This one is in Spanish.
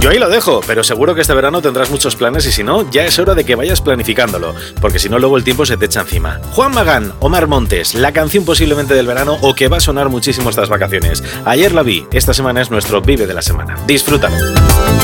Yo ahí lo dejo, pero seguro que este verano tendrás muchos planes y si no, ya es hora de que vayas planificándolo, porque si no luego el tiempo se te echa encima. Juan Magán, Omar Montes, la canción posiblemente del verano o que va a sonar muchísimo estas vacaciones. Ayer la vi, esta semana es nuestro Vive de la Semana. Disfrútalo.